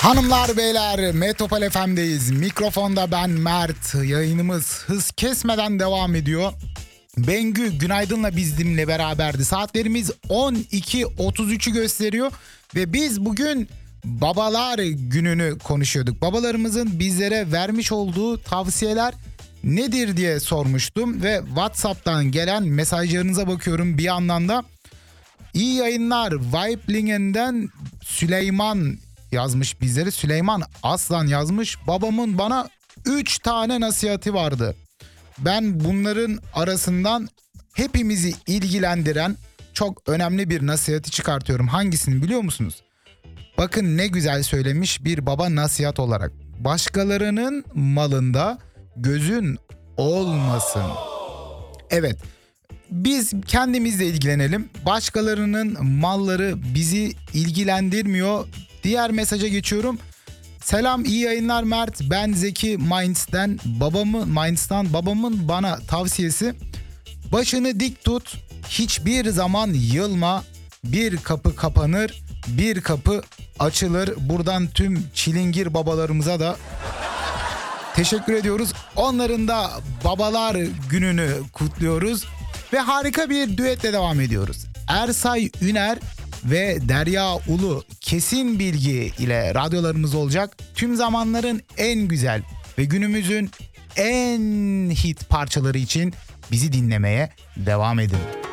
Hanımlar beyler, Metropol FM'deyiz. Mikrofonda ben Mert. Yayınımız hız kesmeden devam ediyor. Bengü Günaydın'la bizimle beraberdi. Saatlerimiz 12.33'ü gösteriyor ve biz bugün Babalar Günü'nü konuşuyorduk. Babalarımızın bizlere vermiş olduğu tavsiyeler nedir diye sormuştum ve WhatsApp'tan gelen mesajlarınıza bakıyorum bir yandan da. İyi yayınlar. Weiblingen'den Süleyman yazmış bizleri. Süleyman Aslan yazmış. Babamın bana 3 tane nasihati vardı. Ben bunların arasından hepimizi ilgilendiren çok önemli bir nasihati çıkartıyorum. Hangisini biliyor musunuz? Bakın ne güzel söylemiş bir baba nasihat olarak. Başkalarının malında gözün olmasın. Evet. Biz kendimizle ilgilenelim. Başkalarının malları bizi ilgilendirmiyor. Diğer mesaja geçiyorum. Selam, iyi yayınlar Mert. Ben Zeki Mainz'den. Babamın bana tavsiyesi: başını dik tut. Hiçbir zaman yılma. Bir kapı kapanır, bir kapı açılır. Buradan tüm çilingir babalarımıza da teşekkür ediyoruz. Onların da Babalar Günü'nü kutluyoruz. Ve harika bir düetle devam ediyoruz. Ersay Üner ve Derya Ulu kesin bilgi ile radyolarımız olacak. Tüm zamanların en güzel ve günümüzün en hit parçaları için bizi dinlemeye devam edin.